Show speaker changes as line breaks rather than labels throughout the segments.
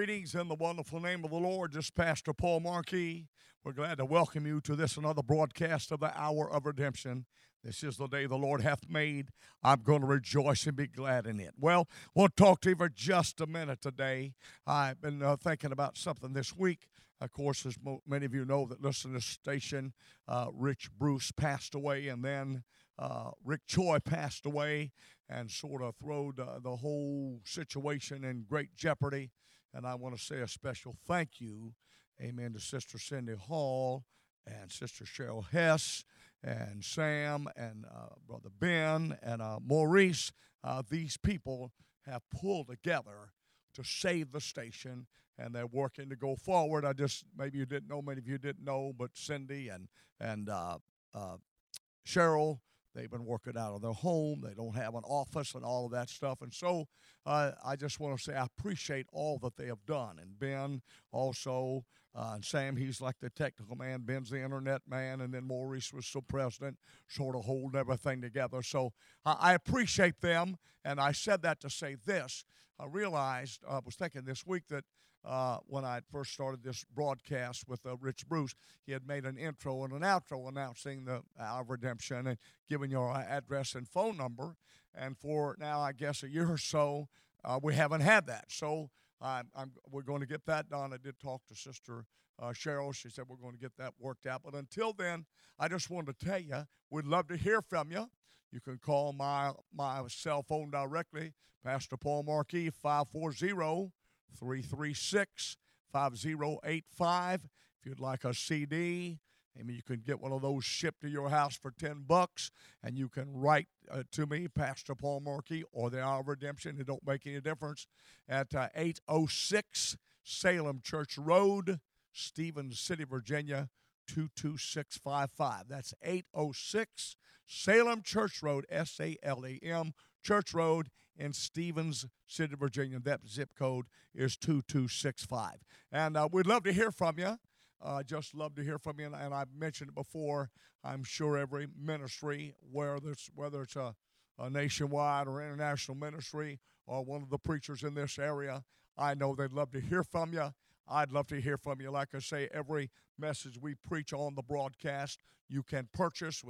Greetings in the wonderful name of the Lord. This is Pastor Paul Marquis. We're glad to welcome you to this another broadcast of the Hour of Redemption. This is the day the Lord hath made. I'm going to rejoice and be glad in it. Well, we'll talk to you for just a minute today. I've been thinking about something this week. Of course, as many of you know that listen to this station, Rich Bruce passed away, and then Rick Choi passed away and sort of throwed the whole situation in great jeopardy. And I want to say a special thank you, amen, to Sister Cindy Hall and Sister Cheryl Hess and Sam and Brother Ben and Maurice. These people have pulled together to save the station, and they're working to go forward. Maybe you didn't know, many of you didn't know, but Cindy and Cheryl, they've been working out of their home. They don't have an office and all of that stuff. And so I just want to say I appreciate all that they have done. And Ben also, and Sam, he's like the technical man. Ben's the internet man. And then Maurice was still president, sort of holding everything together. So I appreciate them. And I said that to say this. I realized, I was thinking this week that when I first started this broadcast with Rich Bruce, he had made an intro and an outro announcing the Hour of Redemption and giving your address and phone number. And for now, I guess a year or so, we haven't had that. So we're going to get that done. I did talk to Sister Cheryl. She said we're going to get that worked out. But until then, I just wanted to tell you, we'd love to hear from you. You can call my cell phone directly, Pastor Paul Marquis, 540-336-5085. If you'd like a CD, you can get one of those shipped to your house for $10, and you can write to me, Pastor Paul Marquis, or the Hour of Redemption. It don't make any difference. At 806 Salem Church Road, Stevens City, Virginia, 22655. That's 806 Salem Church Road, SALEM Church Road in Stevens City, Virginia. That zip code is 2265. And we'd love to hear from you. Just love to hear from you. And I've mentioned it before. I'm sure every ministry, whether it's a nationwide or international ministry or one of the preachers in this area, I know they'd love to hear from you. I'd love to hear from you. Like I say, every message we preach on the broadcast, you can purchase.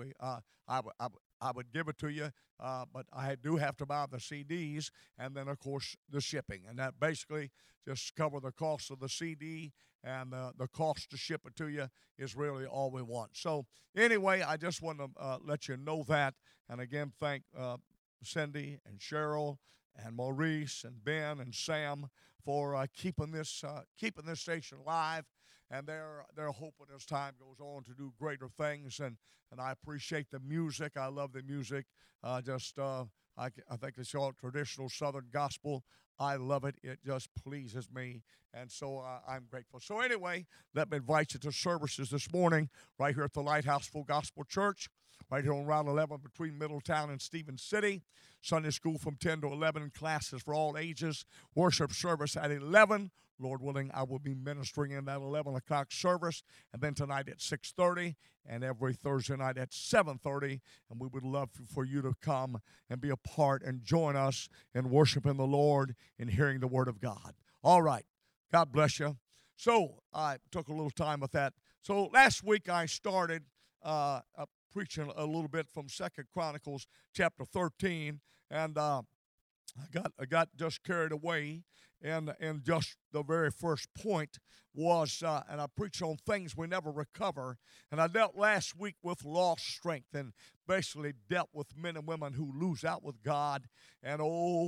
I would give it to you, but I do have to buy the CDs and then, of course, the shipping. And that basically just cover the cost of the CD, and the cost to ship it to you is really all we want. So anyway, I just want to let you know that. And again, thank Cindy and Cheryl and Maurice and Ben and Sam for keeping this station alive. And they're hoping as time goes on to do greater things. And I appreciate the music. I love the music. I think it's all traditional Southern gospel. I love it. It just pleases me. And so I'm grateful. So anyway, let me invite you to services this morning right here at the Lighthouse Full Gospel Church, right here on Route 11 between Middletown and Stevens City. Sunday school from 10 to 11, classes for all ages. Worship service at 11. Lord willing, I will be ministering in that 11 o'clock service. And then tonight at 6:30 and every Thursday night at 7:30. And we would love for you to come and be a part and join us in worshiping the Lord and hearing the Word of God. All right. God bless you. So I took a little time with that. So last week I started preaching a little bit from 2 Chronicles chapter 13, and I got just carried away, and just the very first point was, and I preached on things we never recover, and I dealt last week with lost strength, and basically dealt with men and women who lose out with God, and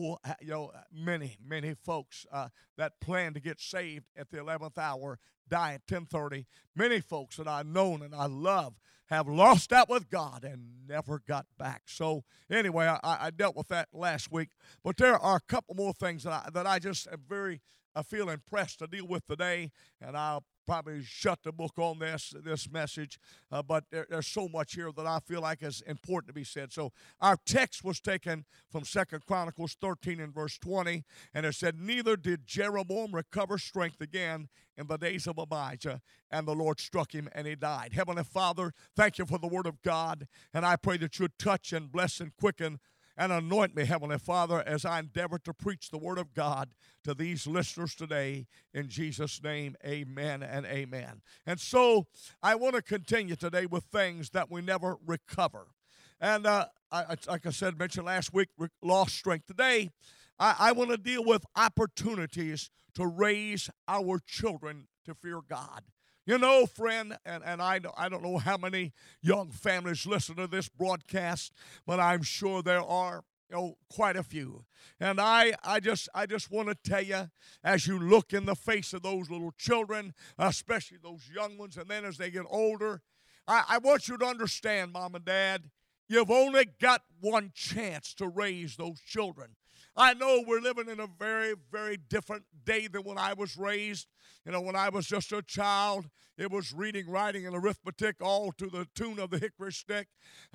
many folks that plan to get saved at the 11th hour die at 10:30. Many folks that I've known and I love have lost out with God and never got back. So anyway, I dealt with that last week. But there are a couple more things that I just am I feel impressed to deal with today, and I'll probably shut the book on this message, but there's so much here that I feel like is important to be said. So our text was taken from 2 Chronicles 13 and verse 20, and it said, "Neither did Jeroboam recover strength again in the days of Abijah, and the Lord struck him, and he died." Heavenly Father, thank you for the word of God, and I pray that you would touch and bless and quicken and anoint me, Heavenly Father, as I endeavor to preach the Word of God to these listeners today. In Jesus' name, amen and amen. And so I want to continue today with things that we never recover. And like I said, mentioned last week, lost strength. Today, I want to deal with opportunities to raise our children to fear God. You know, friend, and I don't know how many young families listen to this broadcast, but I'm sure there are, quite a few. And I just want to tell you, as you look in the face of those little children, especially those young ones, and then as they get older, I want you to understand, Mom and Dad, you've only got one chance to raise those children. I know we're living in a very, very different day than when I was raised. When I was just a child, it was reading, writing, and arithmetic all to the tune of the hickory stick.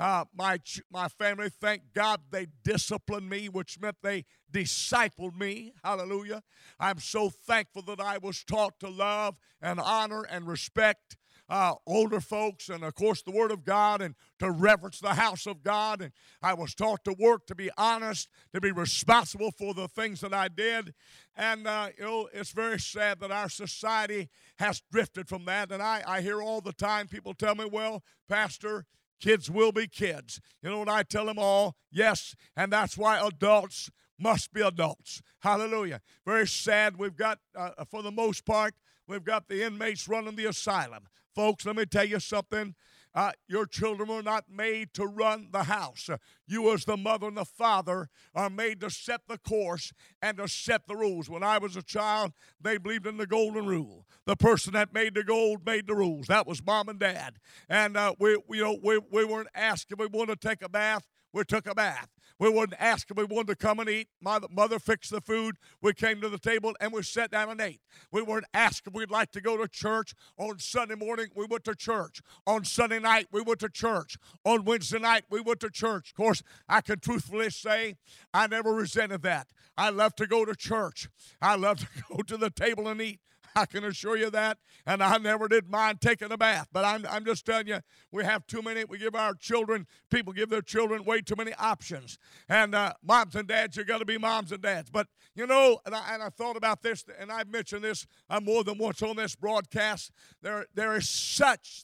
My family, thank God, they disciplined me, which meant they discipled me. Hallelujah. I'm so thankful that I was taught to love and honor and respect older folks, and of course the Word of God, and to reverence the house of God. And I was taught to work, to be honest, to be responsible for the things that I did. And it's very sad that our society has drifted from that. And I hear all the time people tell me, well, Pastor, kids will be kids. You know what I tell them all? Yes, and that's why adults must be adults. Hallelujah. Very sad. We've got, for the most part, we've got the inmates running the asylum. Folks, let me tell you something. Your children were not made to run the house. You as the mother and the father are made to set the course and to set the rules. When I was a child, they believed in the golden rule. The person that made the gold made the rules. That was Mom and Dad. And we weren't asked if we wanted to take a bath. We took a bath. We wouldn't ask if we wanted to come and eat. My mother fixed the food. We came to the table and we sat down and ate. We weren't asked if we'd like to go to church. On Sunday morning, we went to church. On Sunday night, we went to church. On Wednesday night, we went to church. Of course, I can truthfully say I never resented that. I love to go to church. I love to go to the table and eat. I can assure you that, and I never did mind taking a bath. But I'm just telling you, we have too many. We give our children, people give their children way too many options. And moms and dads, you got to be moms and dads. But and I thought about this, and I've mentioned this more than once on this broadcast. There is such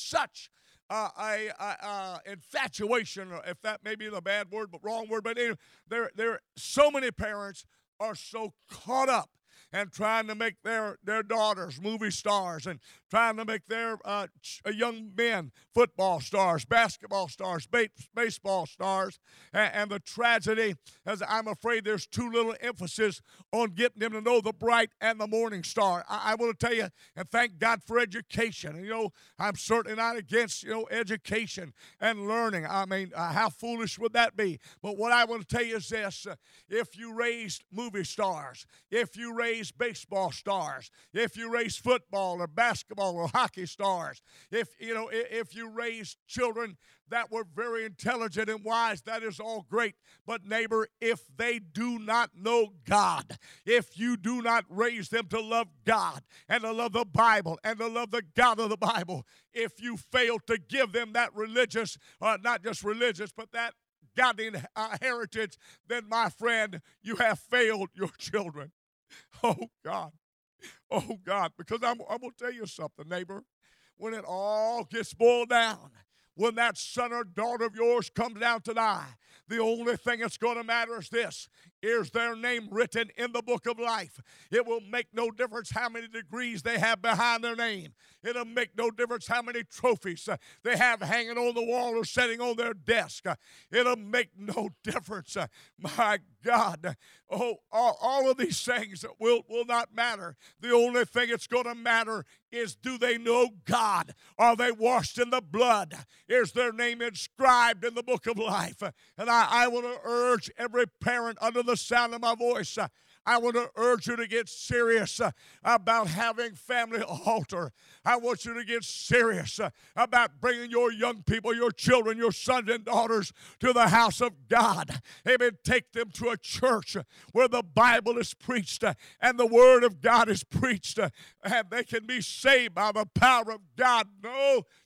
infatuation, or if that may be the bad word, but wrong word. But there so many parents are so caught up and trying to make their daughters movie stars, and trying to make their young men football stars, basketball stars, baseball stars. And the tragedy is, I'm afraid there's too little emphasis on getting them to know the bright and the morning star. I want to tell you, and thank God for education. And, I'm certainly not against, education and learning. I mean, how foolish would that be? But what I want to tell you is this. If you raised movie stars, if you raised baseball stars, if you raise football or basketball or hockey stars, if you raise children that were very intelligent and wise, that is all great. But neighbor, if they do not know God, if you do not raise them to love God and to love the Bible and to love the God of the Bible, if you fail to give them that religious, not just religious, but that godly heritage, then my friend, you have failed your children. Oh, God. Oh, God. Because I'm going to tell you something, neighbor. When it all gets boiled down, when that son or daughter of yours comes down to die, the only thing that's going to matter is this. Is their name written in the book of life? It will make no difference how many degrees they have behind their name. It'll make no difference how many trophies they have hanging on the wall or sitting on their desk. It'll make no difference. My God. Oh, all of these things will not matter. The only thing that's going to matter is, do they know God? Are they washed in the blood? Is their name inscribed in the book of life? And I want to urge every parent under the sound of my voice, I want to urge you to get serious about having family altar. I want you to get serious about bringing your young people, your children, your sons and daughters to the house of God. Amen. Take them to a church where the Bible is preached and the Word of God is preached, and they can be saved by the power of God. No,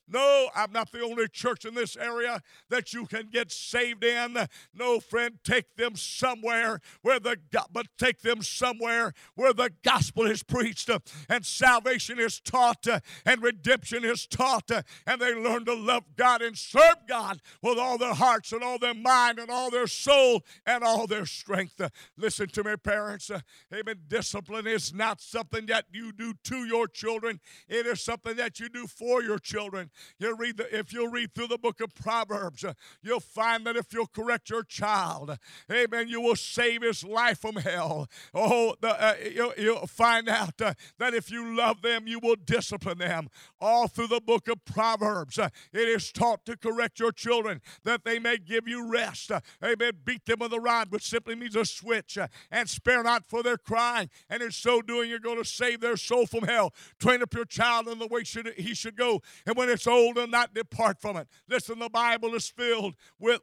No, I'm not the only church in this area that you can get saved in. No, friend, take them somewhere where the gospel is preached and salvation is taught and redemption is taught, and they learn to love God and serve God with all their hearts and all their mind and all their soul and all their strength. Listen to me, parents. Amen. Discipline is not something that you do to your children. It is something that you do for your children. If you'll read through the book of Proverbs, you'll find that if you'll correct your child, amen, you will save his life from hell. Oh, you'll find out that if you love them, you will discipline them. All through the book of Proverbs, it is taught to correct your children that they may give you rest. Amen. Beat them with a rod, which simply means a switch, and spare not for their crying. And in so doing, you're going to save their soul from hell. Train up your child in the way he should go, and when it's old, and not depart from it. Listen, the Bible is filled with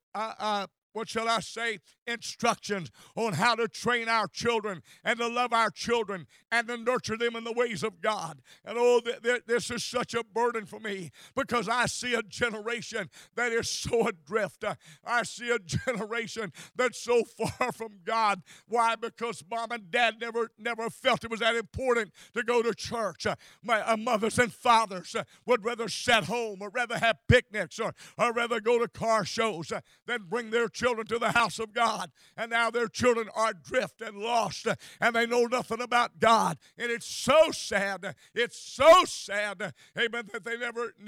what shall I say, instructions on how to train our children and to love our children and to nurture them in the ways of God. And oh, this is such a burden for me because I see a generation that is so adrift. I see a generation that's so far from God. Why? Because mom and dad never felt it was that important to go to church. My mothers and fathers would rather sit home or rather have picnics or rather go to car shows than bring their children to the house of God. And now their children are adrift and lost, and they know nothing about God. And it's so sad. It's so sad, amen, that they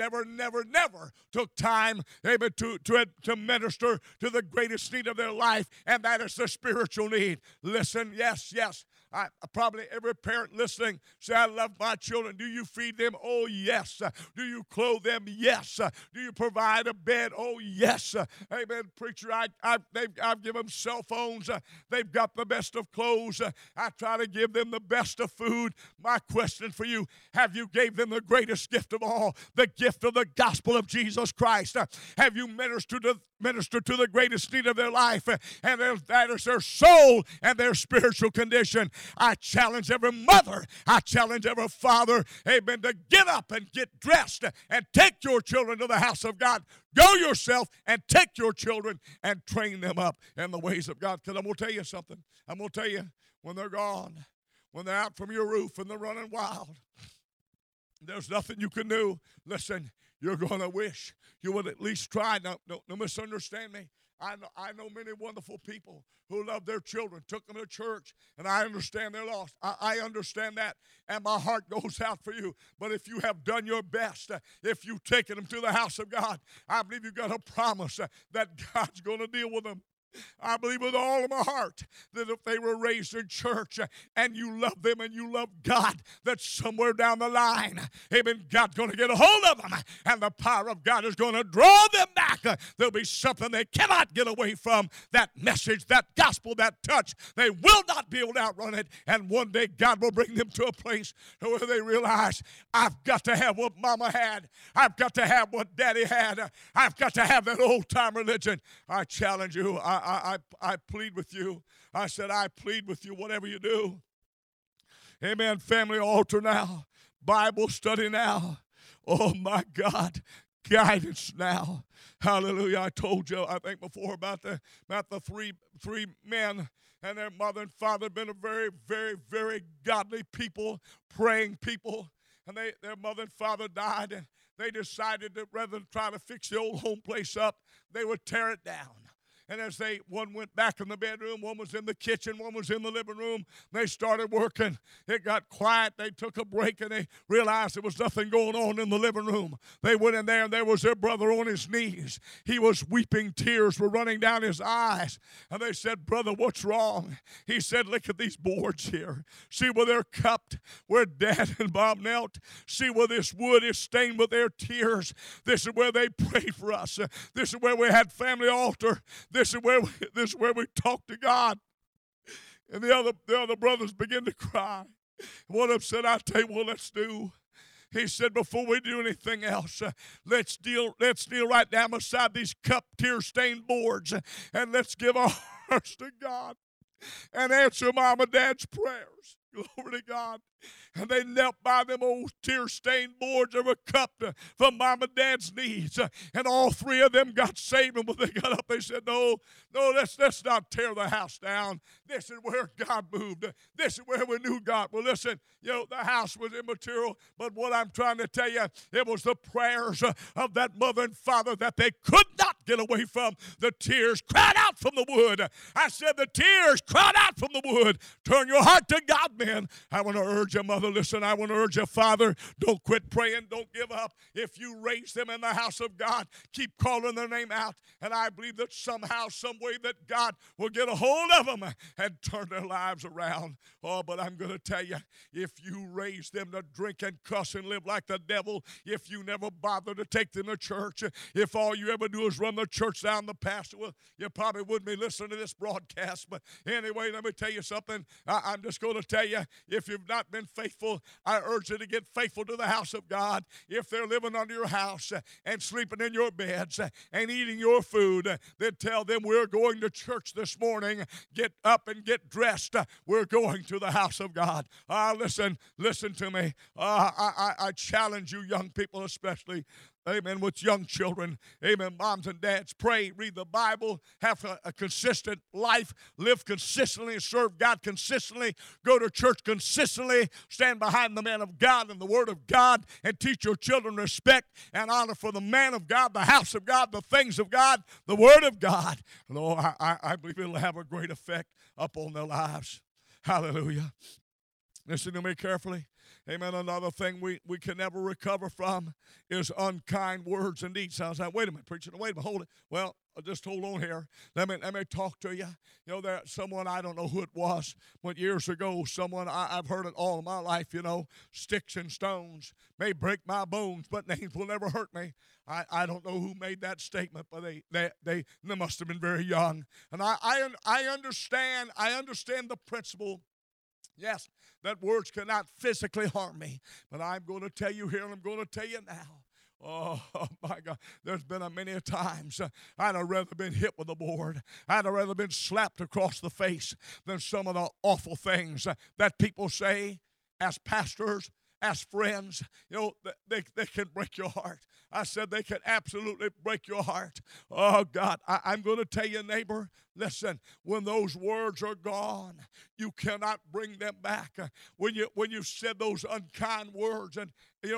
never took time, amen, to minister to the greatest need of their life, and that is the spiritual need. Listen, yes. Probably every parent listening say, I love my children. Do you feed them? Oh, yes. Do you clothe them? Yes. Do you provide a bed? Oh, yes. Amen, preacher. I've given them cell phones. They've got the best of clothes. I try to give them the best of food. My question for you, have you gave them the greatest gift of all, the gift of the gospel of Jesus Christ? Have you ministered to the greatest need of their life, and that is their soul and their spiritual condition? I challenge every mother, I challenge every father, amen, to get up and get dressed and take your children to the house of God. Go yourself and take your children and train them up in the ways of God. Because I'm going to tell you something. I'm going to tell you, when they're gone, when they're out from your roof and they're running wild, there's nothing you can do. Listen, you're going to wish you would at least try. No, misunderstand me. I know many wonderful people who love their children, took them to church, and I understand they're lost. I understand that, and my heart goes out for you. But if you have done your best, if you've taken them to the house of God, I believe you've got a promise that God's going to deal with them. I believe with all of my heart that if they were raised in church and you love them and you love God, that somewhere down the line, amen, God's going to get a hold of them and the power of God is going to draw them back. There'll be something they cannot get away from, that message, that gospel, that touch. They will not be able to outrun it, and one day God will bring them to a place where they realize, I've got to have what mama had. I've got to have what daddy had. I've got to have that old-time religion. I challenge you. I plead with you. I said, I plead with you, whatever you do. Amen. Family altar now. Bible study now. Oh, my God. Guidance now. Hallelujah. I told you, I think before about the three men and their mother and father had been a very, very, very godly people, praying people. And their mother and father died, and they decided that rather than try to fix the old home place up, they would tear it down. And as one went back in the bedroom, one was in the kitchen, one was in the living room, they started working. It got quiet. They took a break, and they realized there was nothing going on in the living room. They went in there, and there was their brother on his knees. He was weeping. Tears were running down his eyes. And they said, brother, what's wrong? He said, look at these boards here. See where they're cupped, where Dad and Bob knelt. See where this wood is stained with their tears. This is where they prayed for us. This is where we had family altar. This is where we talk to God. And the other brothers begin to cry. One of them said, I tell you what, let's do. He said, before we do anything else, let's kneel right down beside these cupped, tear-stained boards, and let's give our hearts to God and answer Mom and Dad's prayers. Glory to God. And they knelt by them old tear-stained boards that were cupped from Mom and Dad's knees. And all three of them got saved. And when they got up, they said, no, let's not tear the house down. This is where God moved. This is where we knew God. Well, listen, the house was immaterial. But what I'm trying to tell you, it was the prayers of that mother and father that they could not get away from. The tears cried out from the wood. I said the tears cried out from the wood. Turn your heart to God, men. I want to urge you, mother, listen, I want to urge you, father, don't quit praying. Don't give up. If you raise them in the house of God, keep calling their name out. And I believe that somehow, some way that God will get a hold of them and turn their lives around. Oh, but I'm going to tell you, if you raise them to drink and cuss and live like the devil, if you never bother to take them to church, if all you ever do is run the church down the pastor, well, you probably wouldn't be listening to this broadcast. But anyway, let me tell you something. I'm just going to tell you, if you've not been faithful, I urge you to get faithful to the house of God. If they're living under your house and sleeping in your beds and eating your food, then tell them we're going to church this morning. Get up and get dressed. We're going to the house of God. Listen to me. I challenge you young people especially. Amen, with young children. Amen, moms and dads, pray, read the Bible, have a consistent life, live consistently, serve God consistently, go to church consistently, stand behind the man of God and the word of God, and teach your children respect and honor for the man of God, the house of God, the things of God, the word of God. Lord, I believe it'll have a great effect upon their lives. Hallelujah. Listen to me carefully. Amen. Another thing we can never recover from is unkind words and deeds. I was like, wait a minute, preacher. Wait a minute, hold it. Well, just hold on here. Let me talk to you. There's someone, I don't know who it was, but years ago, someone, I've heard it all my life, sticks and stones may break my bones, but names will never hurt me. I don't know who made that statement, but they must have been very young. And I understand the principle. Yes, that words cannot physically harm me, but I'm going to tell you here, and I'm going to tell you now. Oh, my God, there's been many times I'd have rather been hit with a board. I'd have rather been slapped across the face than some of the awful things that people say as pastors, as friends. They can break your heart. I said they can absolutely break your heart. Oh, God, I'm going to tell you, neighbor, listen, when those words are gone, you cannot bring them back. When you said those unkind words, and,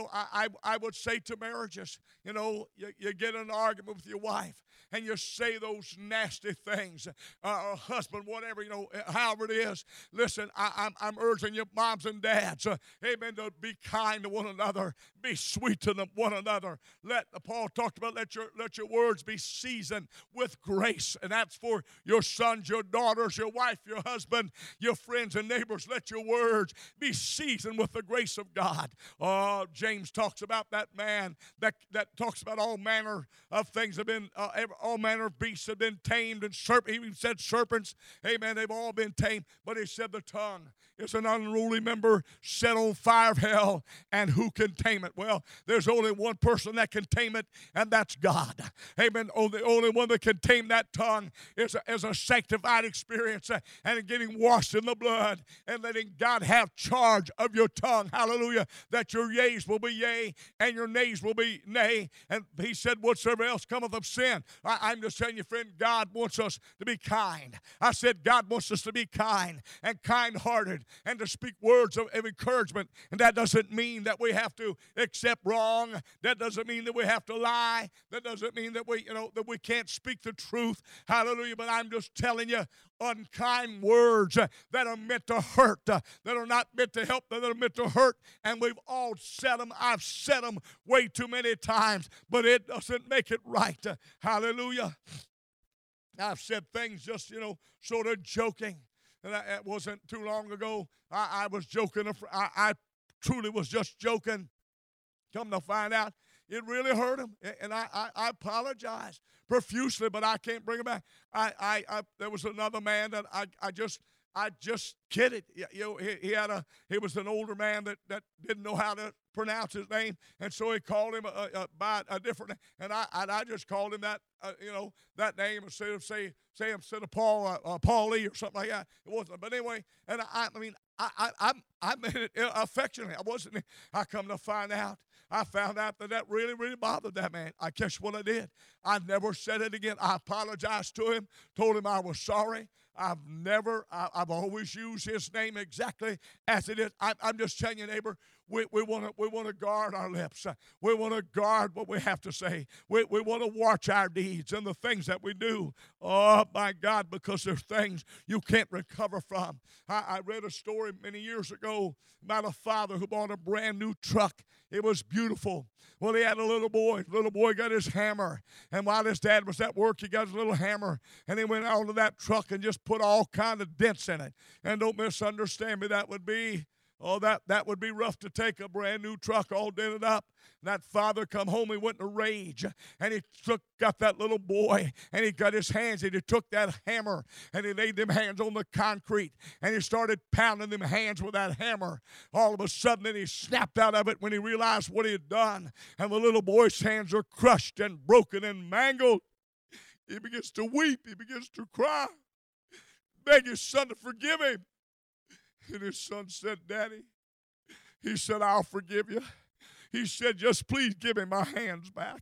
I would say to marriages, you get in an argument with your wife, and you say those nasty things, or husband, whatever, however it is. Listen, I'm urging you, moms and dads, amen, to be kind to one another, be sweet to one another. Paul talked about let your words be seasoned with grace, and that's for your sons, your daughters, your wife, your husband, your friends and neighbors. Let your words be seasoned with the grace of God. Oh, James talks about that man that talks about all manner of things have been, all manner of beasts have been tamed, and he even said serpents, amen, they've all been tamed, but he said the tongue is an unruly member set on fire of hell, and who can tame it? Well, there's only one person that can tame it, and that's God. Amen. The only one that can tame that tongue is a sanctified experience and getting washed in the blood and letting God have charge of your tongue. Hallelujah. That your yeas will be yea and your nays will be nay. And he said, whatsoever else cometh of sin. I'm just telling you, friend, God wants us to be kind. I said God wants us to be kind and kind-hearted and to speak words of encouragement. And that doesn't mean that we have to accept wrong. That doesn't mean that we have to lie. That doesn't mean that we can't speak the truth. Hallelujah. But I'm just telling you, unkind words that are meant to hurt, that are not meant to help, that are meant to hurt. And we've all said them. I've said them way too many times, but it doesn't make it right. Hallelujah. I've said things just, sort of joking. And it wasn't too long ago. I was joking. I truly was just joking. Come to find out, it really hurt him. And I apologize profusely, but I can't bring him back. There was another man that I just kidded. He was an older man that didn't know how to pronounce his name, and so he called him by a different name, and I just called him that that name instead of Paulie or something like that. It wasn't, but anyway, and I meant it affectionately. I wasn't. I come to find out. I found out that really, really bothered that man. I guess what I did. I never said it again. I apologized to him, told him I was sorry. I've always used his name exactly as it is. I'm just telling you, neighbor, we want to guard our lips. We want to guard what we have to say. We want to watch our deeds and the things that we do. Oh, my God, because there's things you can't recover from. I read a story many years ago about a father who bought a brand new truck. It was beautiful. Well, he had a little boy. The little boy got his hammer. And while his dad was at work, he got his little hammer. And he went out to that truck and just put all kind of dents in it. And don't misunderstand me, that would be rough to take a brand new truck all dented up. And that father come home, he went in a rage. And he got that little boy, and he got his hands, and he took that hammer, and he laid them hands on the concrete, and he started pounding them hands with that hammer. All of a sudden, then he snapped out of it when he realized what he had done. And the little boy's hands are crushed and broken and mangled. He begins to weep. He begins to cry. Beg his son to forgive him. And his son said, Daddy, he said, I'll forgive you. He said, just please give me my hands back.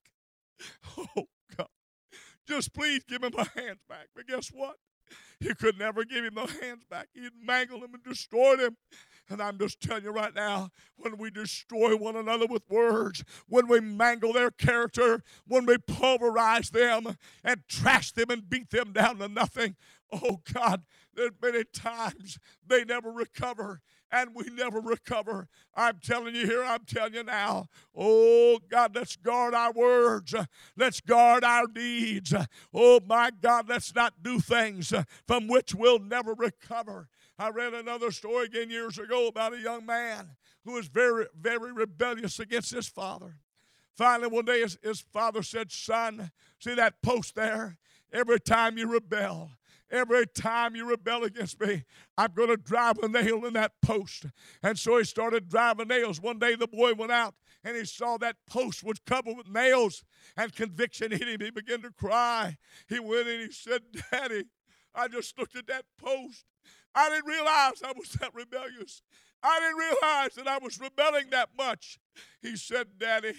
Oh, God. Just please give me my hands back. But guess what? He could never give him the hands back. He'd mangled him and destroyed him. And I'm just telling you right now, when we destroy one another with words, when we mangle their character, when we pulverize them and trash them and beat them down to nothing, oh, God, there's many times they never recover, and we never recover. I'm telling you here, I'm telling you now, oh, God, let's guard our words. Let's guard our deeds. Oh, my God, let's not do things from which we'll never recover. I read another story again years ago about a young man who was very, very rebellious against his father. Finally, one day his father said, son, see that post there? Every time you rebel against me, I'm going to drive a nail in that post. And so he started driving nails. One day the boy went out and he saw that post was covered with nails, and conviction hit him. He began to cry. He went and he said, Daddy, I just looked at that post. I didn't realize I was that rebellious. I didn't realize that I was rebelling that much. He said, Daddy,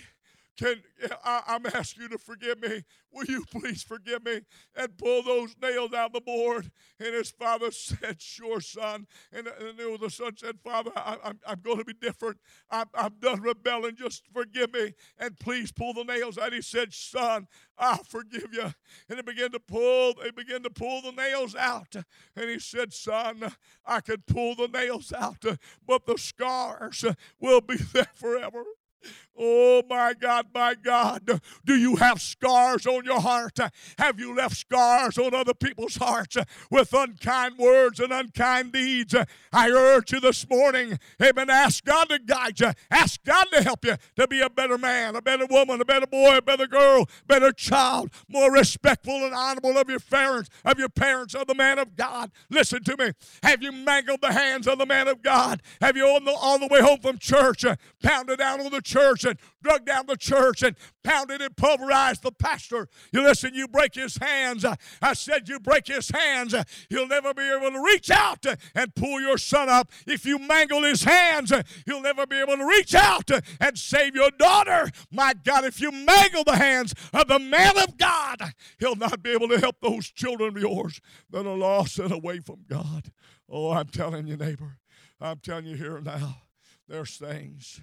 I'm asking you to forgive me. Will you please forgive me and pull those nails out of the board? And his father said, sure, son. And the son said, Father, I'm going to be different. I'm done rebelling. Just forgive me and please pull the nails out. He said, son, I'll forgive you. And they began to pull the nails out. And he said, son, I can pull the nails out, but the scars will be there forever. Oh, my God, my God. Do you have scars on your heart? Have you left scars on other people's hearts with unkind words and unkind deeds? I urge you this morning, amen, ask God to guide you. Ask God to help you to be a better man, a better woman, a better boy, a better girl, better child, more respectful and honorable of your parents, of the man of God. Listen to me. Have you mangled the hands of the man of God? Have you on the way home from church pounded down on the church and drug down the church and pounded and pulverized the pastor? You listen, you break his hands. I said you break his hands. He'll never be able to reach out and pull your son up. If you mangle his hands, he'll never be able to reach out and save your daughter. My God, if you mangle the hands of the man of God, he'll not be able to help those children of yours that are lost and away from God. Oh, I'm telling you, neighbor, I'm telling you here now, there's things.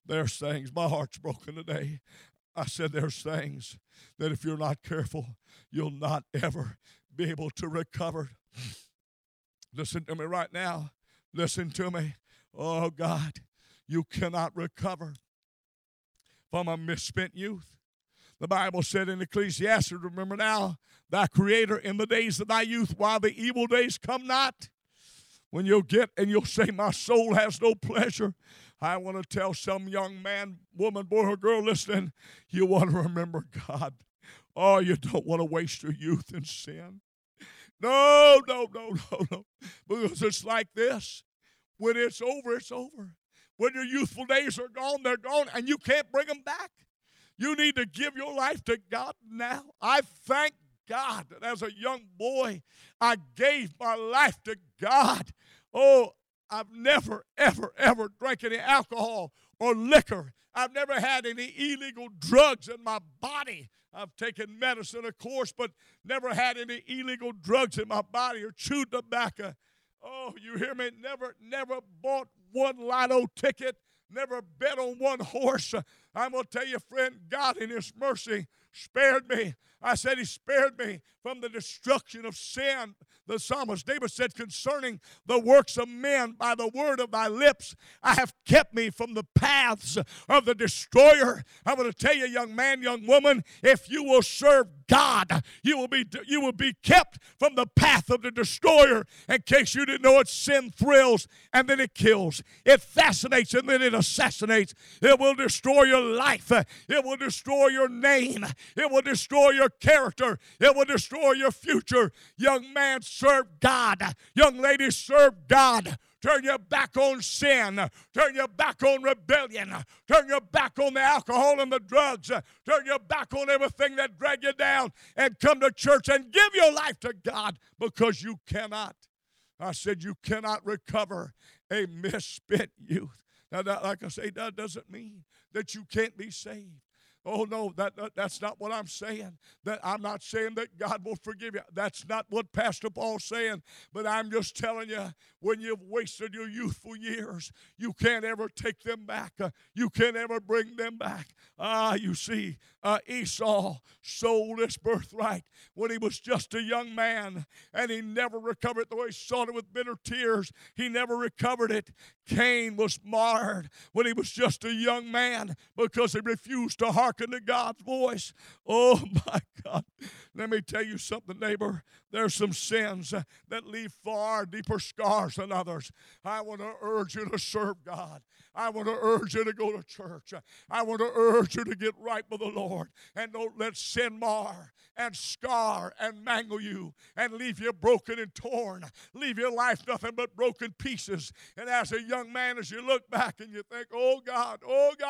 My heart's broken today. I said there's things that if you're not careful, you'll not ever be able to recover. Listen to me right now. Listen to me. Oh, God, you cannot recover from a misspent youth. The Bible said in Ecclesiastes, remember now, thy Creator in the days of thy youth, while the evil days come not, when you'll get and you'll say, my soul has no pleasure. I want to tell some young man, woman, boy, or girl listening, you want to remember God. Oh, you don't want to waste your youth in sin. No. Because it's like this. When it's over, it's over. When your youthful days are gone, they're gone, and you can't bring them back. You need to give your life to God now. I thank God that as a young boy, I gave my life to God. Oh, I've never, ever, ever drank any alcohol or liquor. I've never had any illegal drugs in my body. I've taken medicine, of course, but never had any illegal drugs in my body or chewed tobacco. Oh, you hear me? Never bought one lotto ticket, never bet on one horse. I'm going to tell you, friend, God in His mercy spared me. I said He spared me from the destruction of sin. The psalmist David said, concerning the works of men, by the word of thy lips, I have kept me from the paths of the destroyer. I'm going to tell you, young man, young woman, if you will serve God, you will be kept from the path of the destroyer. In case you didn't know it, sin thrills and then it kills. It fascinates and then it assassinates. It will destroy your life. It will destroy your name. It will destroy your character. It will destroy your future. Young man, serve God. Young lady, serve God. Turn your back on sin. Turn your back on rebellion. Turn your back on the alcohol and the drugs. Turn your back on everything that drag you down and come to church and give your life to God, because you cannot. I said you cannot recover a misspent youth. Now, like I say, that doesn't mean that you can't be saved. Oh, no, that's not what I'm saying. That I'm not saying that God will forgive you. That's not what Pastor Paul's saying. But I'm just telling you, when you've wasted your youthful years, you can't ever take them back. You can't ever bring them back. You see, Esau sold his birthright when he was just a young man, and he never recovered it. Though he sought it with bitter tears, he never recovered it. Cain was marred when he was just a young man because he refused to hearken to God's voice. Oh, my God. Let me tell you something, neighbor. There's some sins that leave far deeper scars than others. I want to urge you to serve God. I want to urge you to go to church. I want to urge you to get right with the Lord. And don't let sin mar and scar and mangle you and leave you broken and torn. Leave your life nothing but broken pieces. And as a young man, as you look back and you think, oh God,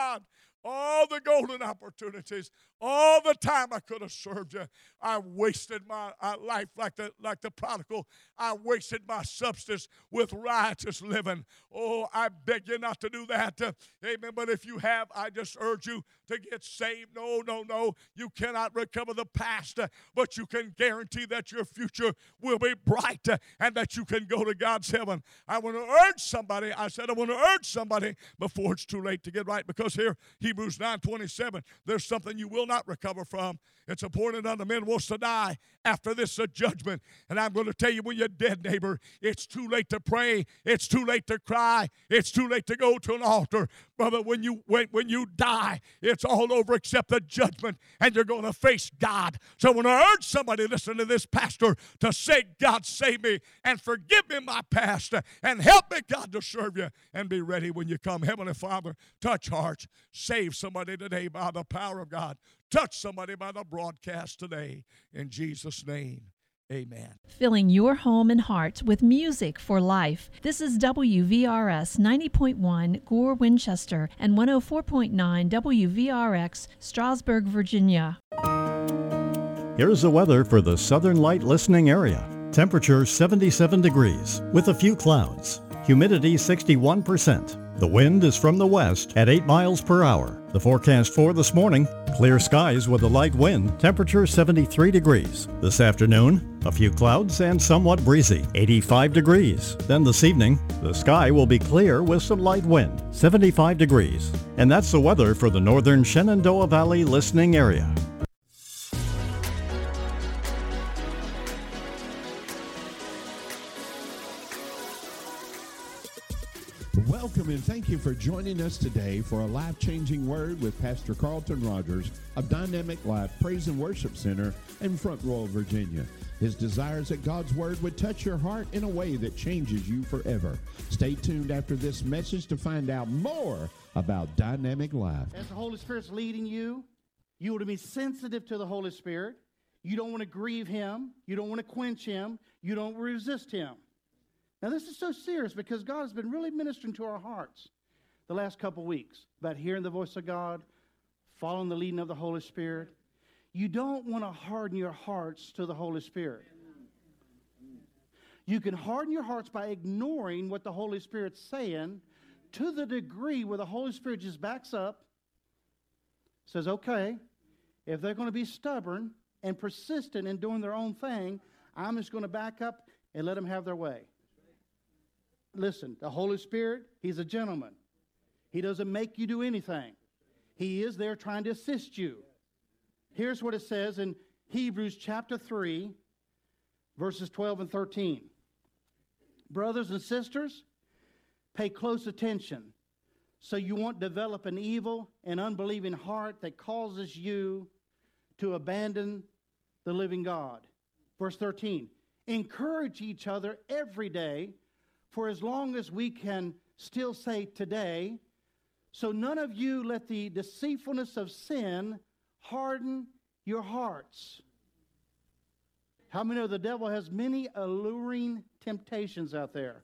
all the golden opportunities, all the time I could have served you, I wasted my life like the prodigal. I wasted my substance with riotous living. Oh, I beg you not to do that. Amen. But if you have, I just urge you to get saved. No. You cannot recover the past, but you can guarantee that your future will be bright and that you can go to God's heaven. I want to urge somebody. I said I want to urge somebody before it's too late to get right, because here, Hebrews 9:27, there's something you will not recover from. It's appointed unto men once to die. After this, a judgment. And I'm going to tell you, when you're dead, neighbor, it's too late to pray. It's too late to cry. It's too late to go to an altar. Brother, when you die, it's all over except the judgment, and you're going to face God. So I want to urge somebody listening to this, pastor, to say, God, save me and forgive me my past and help me, God, to serve you and be ready when you come. Heavenly Father, touch hearts. Save somebody today by the power of God. Touch somebody by the broadcast today. In Jesus' name, amen.
Filling your home and heart with music for life. This is WVRS 90.1 Gore, Winchester, and 104.9 WVRX, Strasburg, Virginia.
Here's the weather for the Southern Light listening area. Temperature 77 degrees with a few clouds. Humidity 61%. The wind is from the west at 8 miles per hour. The forecast for this morning, clear skies with a light wind, temperature 73 degrees. This afternoon, a few clouds and somewhat breezy, 85 degrees. Then this evening, the sky will be clear with some light wind, 75 degrees. And that's the weather for the northern Shenandoah Valley listening area.
Welcome and thank you for joining us today for a life-changing word with Pastor Carlton Rogers of Dynamic Life Praise and Worship Center in Front Royal, Virginia. His desire is that God's word would touch your heart in a way that changes you forever. Stay tuned after this message to find out more about Dynamic Life.
As the Holy Spirit's leading you, you want to be sensitive to the Holy Spirit. You don't want to grieve Him. You don't want to quench Him. You don't resist Him. Now, this is so serious because God has been really ministering to our hearts the last couple weeks about hearing the voice of God, following the leading of the Holy Spirit. You don't want to harden your hearts to the Holy Spirit. You can harden your hearts by ignoring what the Holy Spirit's saying to the degree where the Holy Spirit just backs up, says, okay, if they're going to be stubborn and persistent in doing their own thing, I'm just going to back up and let them have their way. Listen, the Holy Spirit, He's a gentleman. He doesn't make you do anything. He is there trying to assist you. Here's what it says in Hebrews chapter 3, verses 12 and 13. Brothers and sisters, pay close attention so you won't develop an evil and unbelieving heart that causes you to abandon the living God. Verse 13, encourage each other every day for as long as we can still say today, so none of you let the deceitfulness of sin harden your hearts. How many know the devil has many alluring temptations out there?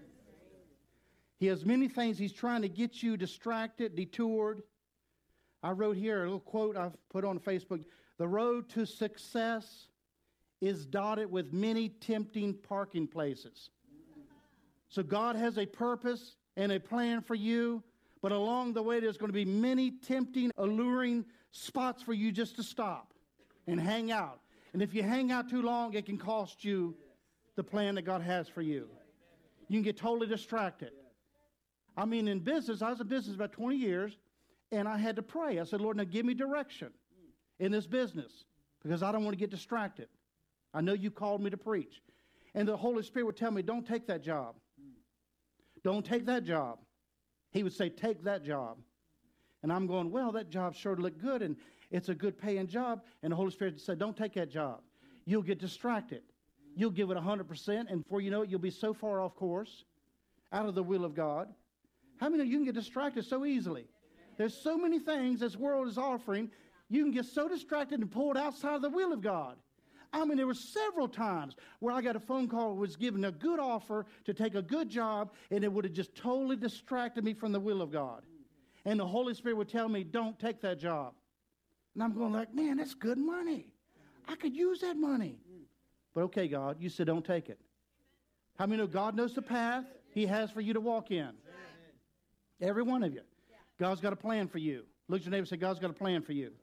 He has many things he's trying to get you distracted, detoured. I wrote here a little quote I've put on Facebook. The road to success is dotted with many tempting parking places. So God has a purpose and a plan for you, but along the way there's going to be many tempting, alluring spots for you just to stop and hang out. And if you hang out too long, it can cost you the plan that God has for you. You can get totally distracted. I mean, in business, I was in business about 20 years, and I had to pray. I said, Lord, now give me direction in this business because I don't want to get distracted. I know you called me to preach. And the Holy Spirit would tell me, don't take that job. Don't take that job. He would say, take that job. And I'm going, well, that job sure looked good, and it's a good paying job. And the Holy Spirit said, don't take that job. You'll get distracted. You'll give it 100%, and before you know it, you'll be so far off course, out of the will of God. How many of you can get distracted so easily? There's so many things this world is offering. You can get so distracted and pulled outside of the will of God. I mean, there were several times where I got a phone call, was given a good offer to take a good job, and it would have just totally distracted me from the will of God. And the Holy Spirit would tell me, don't take that job. And I'm going like, man, that's good money. I could use that money. But okay, God, you said don't take it. How many know God knows the path He has for you to walk in? Every one of you. God's got a plan for you. Look at your neighbor and say, God's got a plan for you.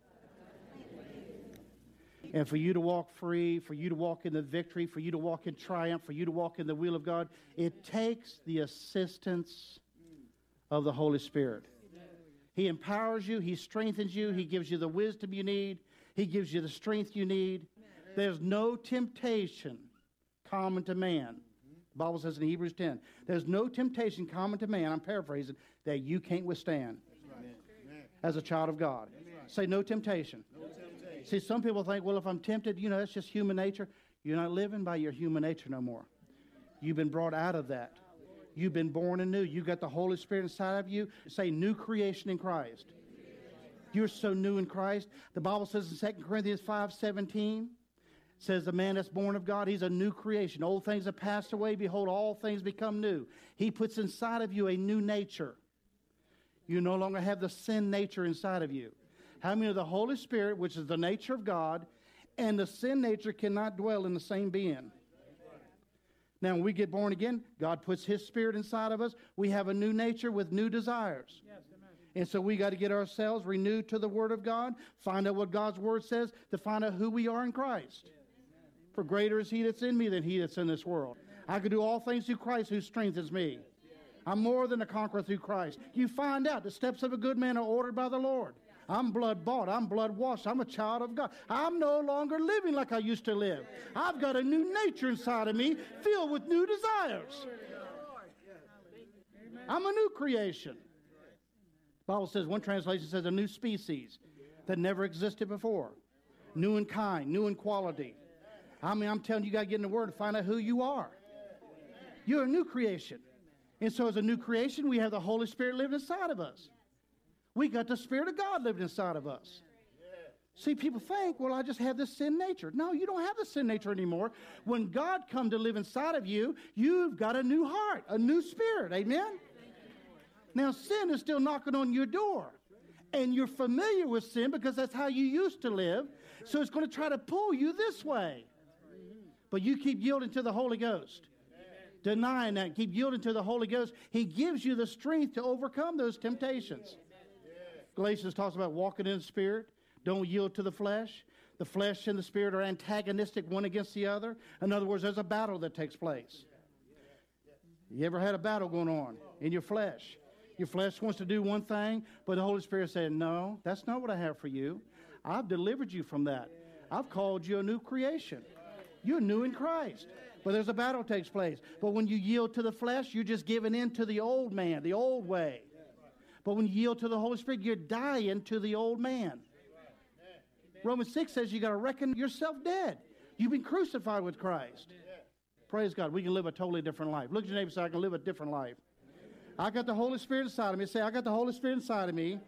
And for you to walk free, for you to walk in the victory, for you to walk in triumph, for you to walk in the will of God, it takes the assistance of the Holy Spirit. He empowers you. He strengthens you. He gives you the wisdom you need. He gives you the strength you need. There's no temptation common to man. The Bible says in Hebrews 10, there's no temptation common to man, I'm paraphrasing, that you can't withstand as a child of God. Say no temptation. See, some people think, well, if I'm tempted, that's just human nature. You're not living by your human nature no more. You've been brought out of that. You've been born anew. You got the Holy Spirit inside of you. Say new creation in Christ. You're so new in Christ. The Bible says in 2 Corinthians 5:17, says the man that's born of God, he's a new creation. Old things have passed away. Behold, all things become new. He puts inside of you a new nature. You no longer have the sin nature inside of you. How many of the Holy Spirit, which is the nature of God, and the sin nature cannot dwell in the same being? Now, when we get born again, God puts His Spirit inside of us. We have a new nature with new desires. Yes, and so we got to get ourselves renewed to the Word of God, find out what God's Word says, to find out who we are in Christ. For greater is He that's in me than he that's in this world. I can do all things through Christ who strengthens me. I'm more than a conqueror through Christ. You find out the steps of a good man are ordered by the Lord. I'm blood bought. I'm blood washed. I'm a child of God. I'm no longer living like I used to live. I've got a new nature inside of me filled with new desires. I'm a new creation. The Bible says, one translation says a new species that never existed before. New in kind, new in quality. I mean, I'm telling you, you got to get in the Word to find out who you are. You're a new creation. And so as a new creation, we have the Holy Spirit living inside of us. We got the Spirit of God living inside of us. See, people think, well, I just have this sin nature. No, you don't have the sin nature anymore. When God come to live inside of you, you've got a new heart, a new spirit. Amen? Now, sin is still knocking on your door. And you're familiar with sin because that's how you used to live. So it's going to try to pull you this way. But you keep yielding to the Holy Ghost. denying that, keep yielding to the Holy Ghost, He gives you the strength to overcome those temptations. Galatians talks about walking in the Spirit. Don't yield to the flesh. The flesh and the Spirit are antagonistic one against the other. In other words, there's a battle that takes place. You ever had a battle going on in your flesh? Your flesh wants to do one thing, but the Holy Spirit said, no, that's not what I have for you. I've delivered you from that. I've called you a new creation. You're new in Christ. But there's a battle takes place. But when you yield to the flesh, you're just giving in to the old man, the old way. But when you yield to the Holy Spirit, you're dying to the old man. Romans 6 says you got to reckon yourself dead. You've been crucified with Christ. Praise God. We can live a totally different life. Look at your neighbor and say, I can live a different life. I got the Holy Spirit inside of me. Say, I got the Holy Spirit inside of me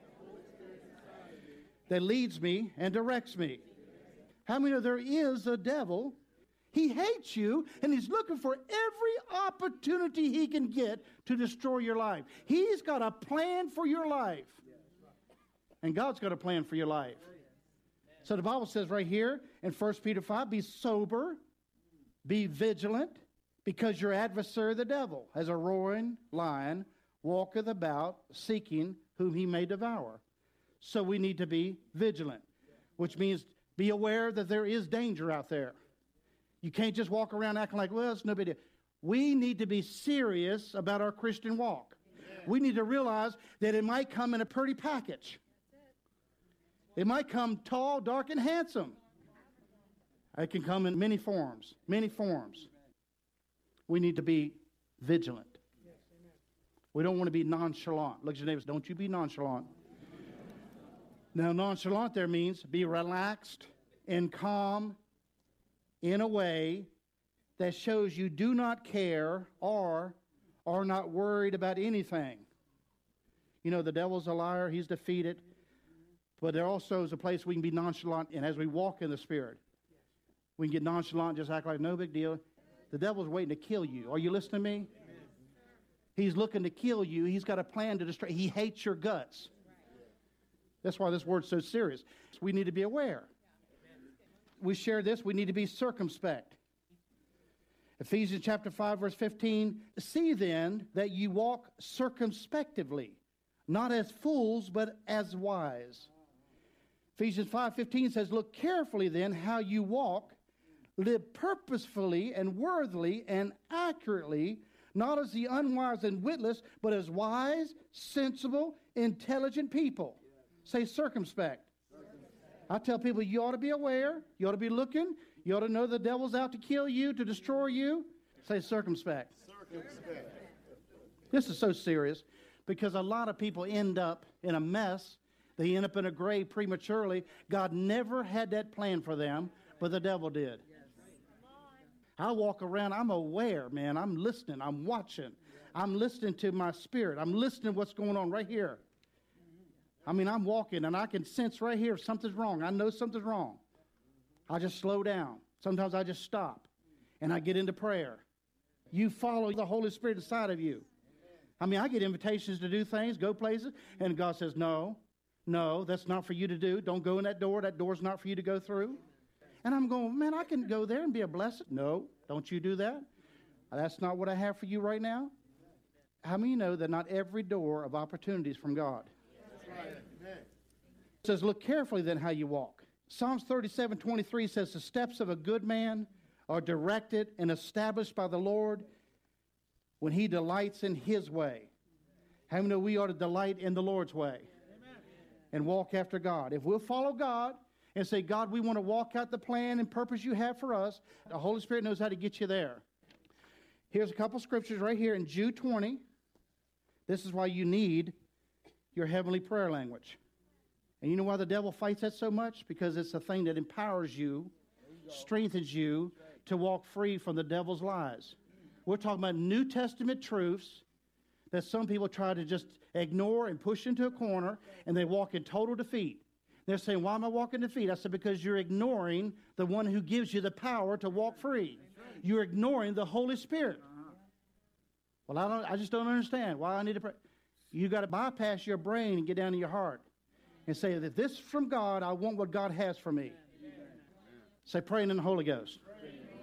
that leads me and directs me. How many know there is a devil? He hates you, and he's looking for every opportunity he can get to destroy your life. He's got a plan for your life. And God's got a plan for your life. So the Bible says right here in 1 Peter 5, be sober, be vigilant, because your adversary, the devil, as a roaring lion, walketh about, seeking whom he may devour. So we need to be vigilant, which means be aware that there is danger out there. You can't just walk around acting like, well, it's no big deal. We need to be serious about our Christian walk. We need to realize that it might come in a pretty package. It might come tall, dark, and handsome. It can come in many forms, many forms. We need to be vigilant. We don't want to be nonchalant. Look at your neighbors, don't you be nonchalant. Now, nonchalant there means be relaxed and calm in a way that shows you do not care or are not worried about anything. You know, the devil's a liar. He's defeated. But there also is a place we can be nonchalant, and as we walk in the Spirit, we can get nonchalant, just act like no big deal. The devil's waiting to kill you. Are you listening to me? He's looking to kill you. He's got a plan to destroy. He hates your guts. That's why this word's so serious. We need to be aware. We share this. We need to be circumspect. Ephesians chapter 5, verse 15. See then that you walk circumspectively, not as fools, but as wise. Ephesians 5:15 says, look carefully then how you walk, live purposefully and worthily and accurately, not as the unwise and witless, but as wise, sensible, intelligent people. Say circumspect. I tell people you ought to be aware, you ought to be looking, you ought to know the devil's out to kill you, to destroy you. Say circumspect. This is so serious because a lot of people end up in a mess. They end up in a grave prematurely. God never had that plan for them, but the devil did. I walk around, I'm aware, man. I'm listening, I'm watching. I'm listening to my spirit. I'm listening to what's going on right here. I mean, I'm walking, and I can sense right here if something's wrong. I know something's wrong. I just slow down. Sometimes I just stop, and I get into prayer. You follow the Holy Spirit inside of you. I mean, I get invitations to do things, go places, and God says, no, that's not for you to do. Don't go in that door. That door's not for you to go through. And I'm going, man, I can go there and be a blessing. No, don't you do that. That's not what I have for you right now. How many know that not every door of opportunity is from God? It says, look carefully then how you walk. Psalms 37:23 says, the steps of a good man are directed and established by the Lord when he delights in his way. How many know we ought to delight in the Lord's way and walk after God? If we'll follow God and say, God, we want to walk out the plan and purpose you have for us, the Holy Spirit knows how to get you there. Here's a couple scriptures right here in Jude 20. This is why you need your heavenly prayer language. And you know why the devil fights that so much? Because it's a thing that empowers you, strengthens you to walk free from the devil's lies. We're talking about New Testament truths that some people try to just ignore and push into a corner, and they walk in total defeat. They're saying, why am I walking in defeat? I said, because you're ignoring the one who gives you the power to walk free. You're ignoring the Holy Spirit. Well, I just don't understand why I need to pray. You got to bypass your brain and get down to your heart and say that this is from God. I want what God has for me. Say, praying in the Holy Ghost.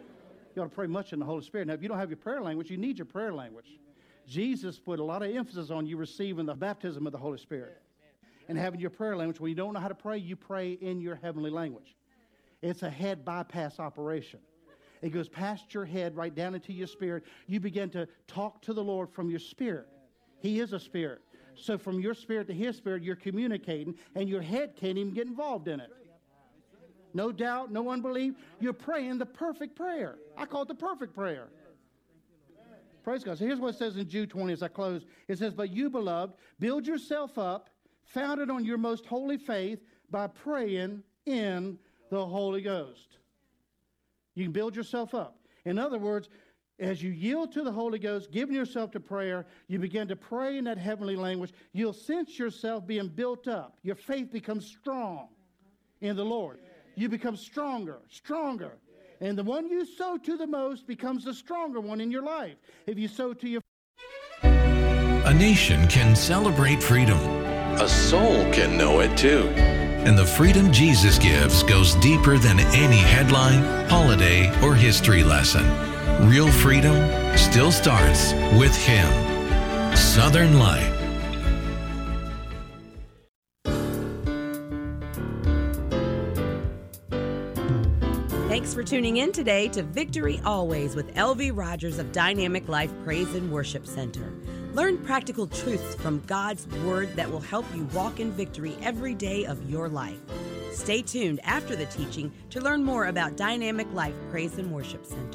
You ought to pray much in the Holy Spirit. Now, if you don't have your prayer language, you need your prayer language. Jesus put a lot of emphasis on you receiving the baptism of the Holy Spirit and having your prayer language. When you don't know how to pray, you pray in your heavenly language. It's a head bypass operation. It goes past your head right down into your spirit. You begin to talk to the Lord from your spirit. He is a spirit. So from your spirit to his spirit, you're communicating, and your head can't even get involved in it. No doubt, no unbelief. You're praying the perfect prayer. I call it the perfect prayer. Praise God. So here's what it says in Jude 20 as I close. It says, but you, beloved, build yourself up, founded on your most holy faith, by praying in the Holy Ghost. You can build yourself up. In other words, as you yield to the Holy Ghost, giving yourself to prayer, you begin to pray in that heavenly language. You'll sense yourself being built up. Your faith becomes strong in the Lord. You become stronger. And the one you sow to the most becomes the stronger one in your life. If you sow to your...
A nation can celebrate freedom.
A soul can know it too.
And the freedom Jesus gives goes deeper than any headline, holiday, or history lesson. Real freedom still starts with Him. Southern Light.
Thanks for tuning in today to Victory Always with L.V. Rogers of Dynamic Life Praise and Worship Center. Learn practical truths from God's Word that will help you walk in victory every day of your life. Stay tuned after the teaching to learn more about Dynamic Life Praise and Worship Center.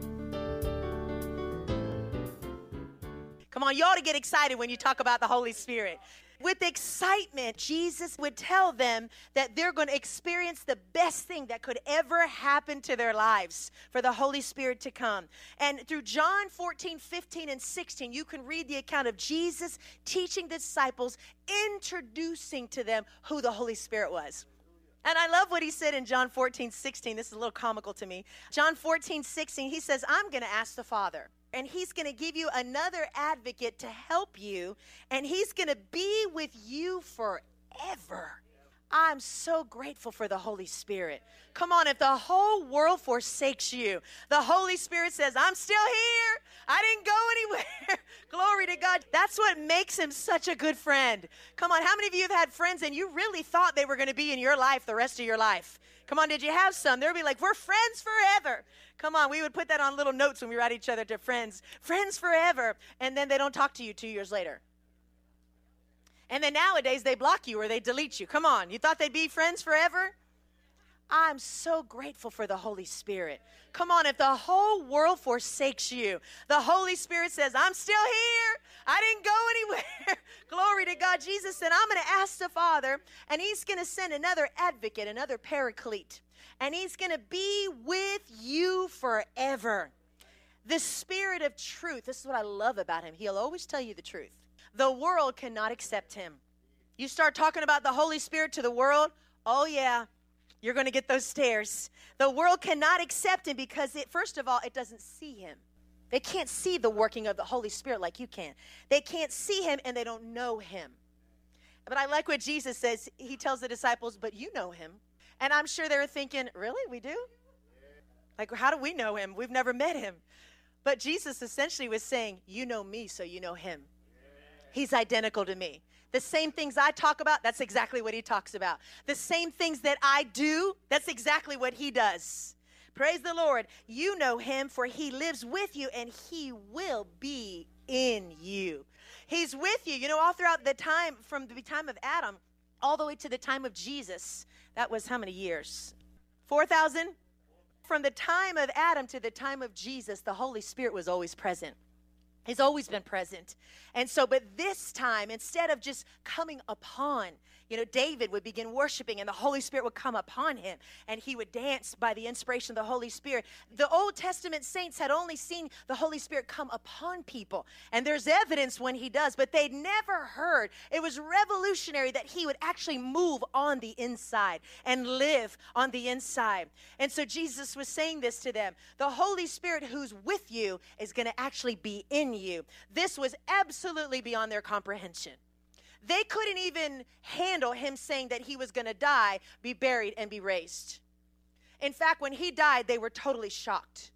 Come on, you ought to get excited when you talk about the Holy Spirit. With excitement, Jesus would tell them that they're going to experience the best thing that could ever happen to their lives for the Holy Spirit to come. And through John 14, 15, and 16, you can read the account of Jesus teaching the disciples, introducing to them who the Holy Spirit was. And I love what he said in John 14, 16. This is a little comical to me. John 14, 16, he says, I'm going to ask the Father, and he's going to give you another advocate to help you, and he's going to be with you forever. I'm so grateful for the Holy Spirit. Come on, if the whole world forsakes you, the Holy Spirit says, I'm still here. I didn't go anywhere. Glory to God. That's what makes him such a good friend. Come on, how many of you have had friends and you really thought they were going to be in your life the rest of your life? Come on, did you have some? They'll be like, we're friends forever. Come on, we would put that on little notes when we write each other to friends. Friends forever. And then they don't talk to you 2 years later. And then nowadays they block you or they delete you. Come on, you thought they'd be friends forever? I'm so grateful for the Holy Spirit. Come on, if the whole world forsakes you, the Holy Spirit says, I'm still here. I didn't go anywhere. Glory to God. Jesus said, I'm going to ask the Father, and he's going to send another advocate, another paraclete, and he's going to be with you forever. The Spirit of truth. This is what I love about him. He'll always tell you the truth. The world cannot accept him. You start talking about the Holy Spirit to the world, oh yeah, you're going to get those stares. The world cannot accept him because, first of all, it doesn't see him. They can't see the working of the Holy Spirit like you can. They can't see him and they don't know him. But I like what Jesus says. He tells the disciples, but you know him. And I'm sure they're thinking, really, we do? Like, how do we know him? We've never met him. But Jesus essentially was saying, you know me, so you know him. He's identical to me. The same things I talk about, that's exactly what he talks about. The same things that I do, that's exactly what he does. Praise the Lord. You know him, for he lives with you, and he will be in you. He's with you. You know, all throughout the time, from the time of Adam all the way to the time of Jesus, that was how many years? 4,000? From the time of Adam to the time of Jesus, the Holy Spirit was always present. He's always been present. And so, but this time, instead of just coming upon, you know, David would begin worshiping and the Holy Spirit would come upon him and he would dance by the inspiration of the Holy Spirit. The Old Testament saints had only seen the Holy Spirit come upon people. And there's evidence when he does, but they'd never heard. It was revolutionary that he would actually move on the inside and live on the inside. And so Jesus was saying this to them. The Holy Spirit who's with you is going to actually be in you. This was absolutely beyond their comprehension. They couldn't even handle him saying that he was going to die, be buried, and be raised. In fact, when he died, they were totally shocked.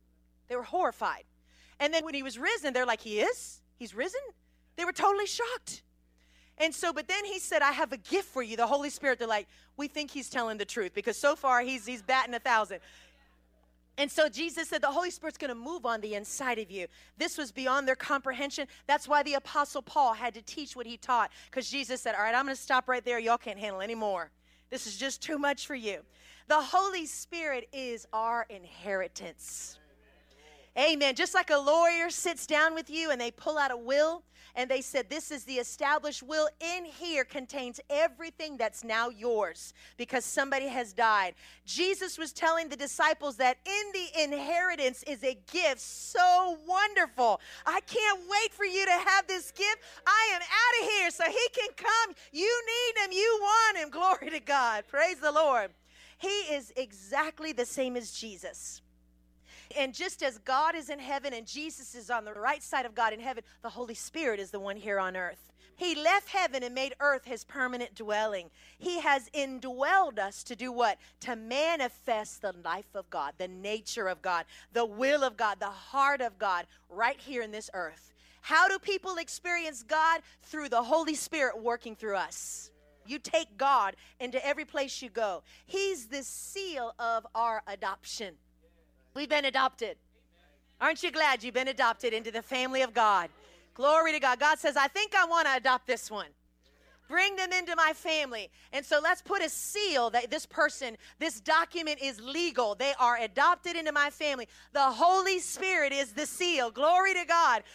They were horrified. And then when he was risen, they're like, he is? He's risen? They were totally shocked. And so, but then he said, I have a gift for you, the Holy Spirit. They're like, we think he's telling the truth because so far he's batting 1,000. And so Jesus said, the Holy Spirit's going to move on the inside of you. This was beyond their comprehension. That's why the Apostle Paul had to teach what he taught, because Jesus said, all right, I'm going to stop right there. Y'all can't handle any more. This is just too much for you. The Holy Spirit is our inheritance. Amen. Just like a lawyer sits down with you and they pull out a will and they said, this is the established will. In here contains everything that's now yours because somebody has died. Jesus was telling the disciples that in the inheritance is a gift so wonderful. I can't wait for you to have this gift. I am out of here so he can come. You need him. You want him. Glory to God. Praise the Lord. He is exactly the same as Jesus. And just as God is in heaven and Jesus is on the right side of God in heaven, the Holy Spirit is the one here on earth. He left heaven and made earth his permanent dwelling. He has indwelled us to do what? To manifest the life of God, the nature of God, the will of God, the heart of God right here in this earth. How do people experience God? Through the Holy Spirit working through us. You take God into every place you go. He's the seal of our adoption. We've been adopted. Aren't you glad you've been adopted into the family of God? Glory to God. God says, I think I want to adopt this one. Bring them into my family. And so let's put a seal that this person, this document is legal. They are adopted into my family. The Holy Spirit is the seal. Glory to God.